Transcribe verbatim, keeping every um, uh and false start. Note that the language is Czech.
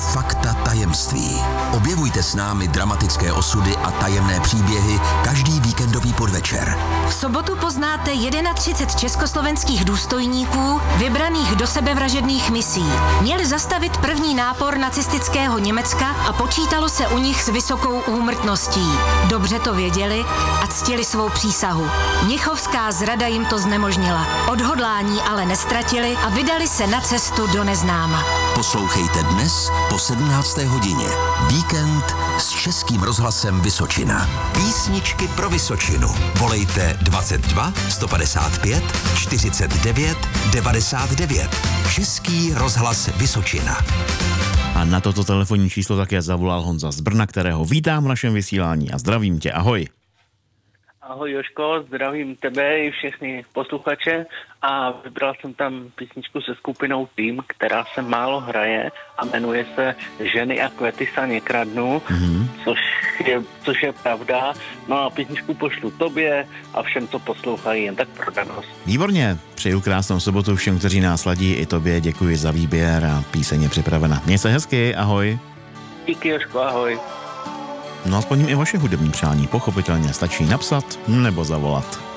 Fakta tajemství. Objevujte s námi dramatické osudy a tajemné příběhy každý víkendový podvečer. V sobotu poznáte třicet jedna československých důstojníků vybraných do sebevražedných misí. Měli zastavit první nápor nacistického Německa a počítalo se u nich s vysokou úmrtností. Dobře to věděli a ctili svou přísahu. Mnichovská zrada jim to znemožnila. Odhodlání ale nestratili a vydali se na cestu do neznáma. Poslouchejte dnes po sedmnácté hodině. Víkend s Českým rozhlasem Vysočina. Písničky pro Vysočinu. Volejte dvacet dva sto padesát pět čtyřicet devět devadesát devět. Český rozhlas Vysočina. A na toto telefonní číslo také zavolal Honza z Brna, kterého vítám v našem vysílání a zdravím tě. Ahoj. Ahoj Jožko, zdravím tebe i všechny posluchače a vybral jsem tam písničku se skupinou Tým, která se málo hraje a jmenuje se Ženy a kvety sa nekradnú, mm-hmm. což, je, což je pravda. No a písničku pošlu tobě a všem, co poslouchají, jen tak pro danost. Výborně, přeju krásnou sobotu všem, kteří nás ladí, i tobě děkuji za výběr a píseň je připravena. Měj se hezky, ahoj. Díky Jožko, ahoj. No a splním i vaše hudební přání, pochopitelně stačí napsat nebo zavolat.